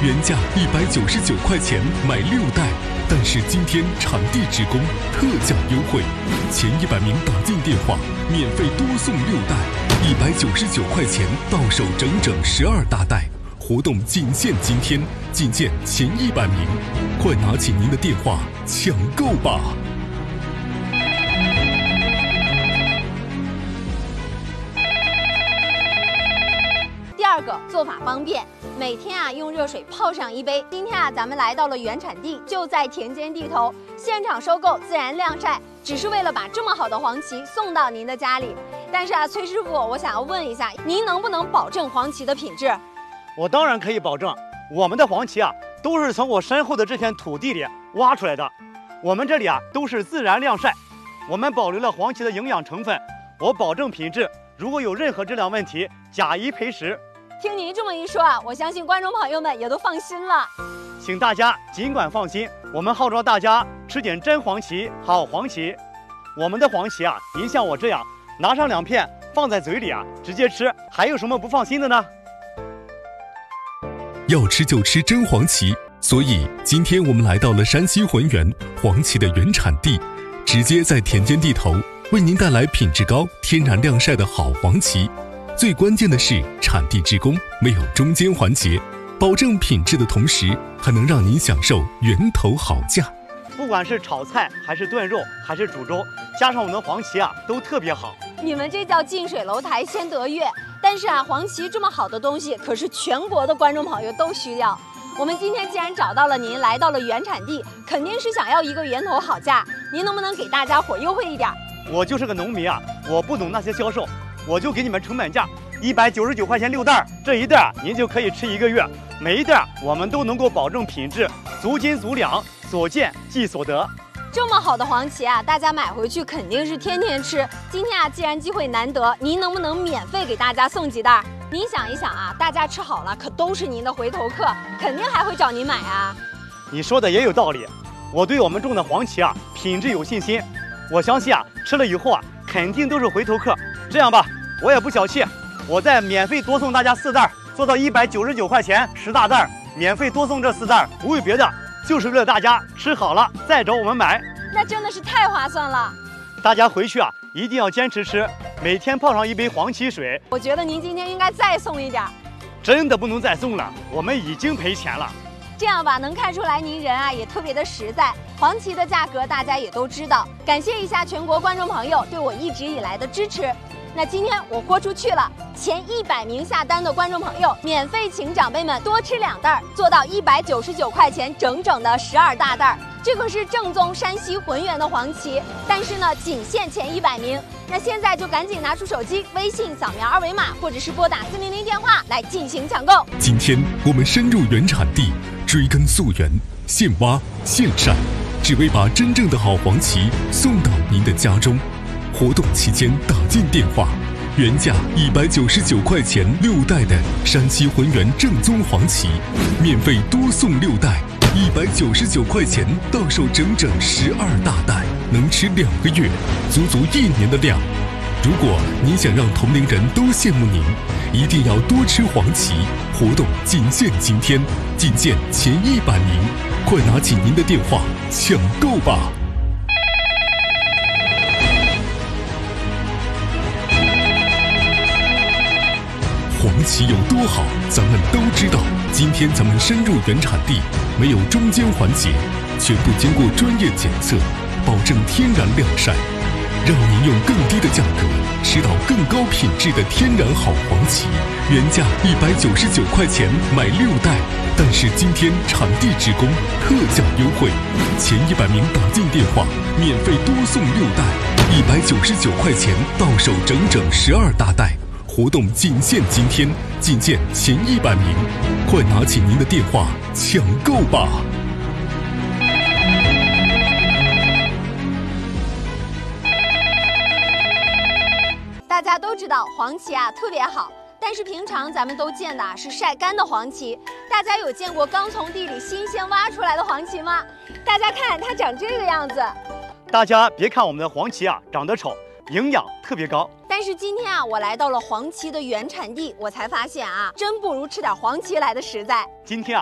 原价199块钱买6袋，但是今天产地直供，特价优惠，前100名打进电话，免费多送6袋，199块钱到手整整12大袋。活动仅限今天，仅限前100名，快拿起您的电话抢购吧！ 第二个做法方便，每天用热水泡上一杯。今天咱们来到了原产地，就在田间地头，现场收购，自然晾晒，只是为了把这么好的黄芪送到您的家里。但是崔师傅，我想要问一下，您能不能保证黄芪的品质？ 我当然可以保证，我们的黄芪都是从我身后的这片土地里挖出来的。我们这里都是自然晾晒，我们保留了黄芪的营养成分，我保证品质，如果有任何质量问题，假一赔10。 听您这么一说我相信观众朋友们也都放心了。 请大家尽管放心，我们号召大家吃点真黄芪，好黄芪。我们的黄芪您像我这样拿上2片放在嘴里直接吃，还有什么不放心的呢？ 要吃就吃真黄芪，所以今天我们来到了山西浑源黄芪的原产地，直接在田间地头为您带来品质高、天然晾晒的好黄芪。最关键的是产地直供，没有中间环节，保证品质的同时，还能让您享受源头好价。 不管是炒菜还是炖肉还是煮粥，加上我们的黄芪都特别好。 你们这叫近水楼台先得月。但是黄芪这么好的东西，可是全国的观众朋友都需要。我们今天既然找到了您，来到了原产地，肯定是想要一个源头好价。您能不能给大家伙优惠一点？ 我就是个农民我不懂那些销售，我就给你们成本价，199块钱6袋，这一袋您就可以吃1个月。每一袋我们都能够保证品质，足斤足两，所见即所得。 这么好的黄芪大家买回去肯定是天天吃。今天既然机会难得，您能不能免费给大家送几袋？您想一想大家吃好了可都是您的回头客，肯定还会找您买你说的也有道理，我对我们种的黄芪品质有信心，我相信吃了以后肯定都是回头客。这样吧，我也不小气，我再免费多送大家4袋，做到199块钱10大袋，免费多送这4袋，不为别的，就是为了大家吃好了再找我们买。 那真的是太划算了。 大家回去一定要坚持吃，每天泡上1杯黄芪水。 我觉得您今天应该再送一点。 真的不能再送了，我们已经赔钱了。 这样吧，能看出来您人也特别的实在。黄芪的价格大家也都知道，感谢一下全国观众朋友对我一直以来的支持。那今天我豁出去了，前100名下单的观众朋友，免费请长辈们多吃2袋，做到199块钱整整的12大袋。这可是正宗山西浑源的黄芪，但是呢，仅限前100名。那现在就赶紧拿出手机，微信扫描2维码，或者是拨打400电话来进行抢购。 今天我们深入原产地，追根溯源，现挖现晒，只为把真正的好黄芪送到您的家中。活动期间打进电话，原价199块钱6袋的山西浑源正宗黄芪，免费多送6袋，199块钱到手整整12大袋，能吃2个月，足足1年的量。如果您想让同龄人都羡慕您，一定要多吃黄芪。活动仅限今天，仅限前100名，快拿起您的电话抢购吧！黄芪有多好，咱们都知道。今天咱们深入原产地，没有中间环节，全部经过专业检测，保证天然晾晒，让您用更低的价格吃到更高品质的天然好黄芪。原价199块钱买6袋，但是今天产地直供，特价优惠，前100名打进电话，免费多送6袋，199块钱到手整整12大袋。活动仅限今天，仅限前100名，快拿起您的电话抢购吧！ 大家都知道黄芪特别好，但是平常咱们都见的是晒干的黄芪，大家有见过刚从地里新鲜挖出来的黄芪吗？大家看它长这个样子。 大家别看我们的黄芪长得丑，营养特别高。 但是今天我来到了黄芪的原产地，我才发现真不如吃点黄芪来的实在。 今天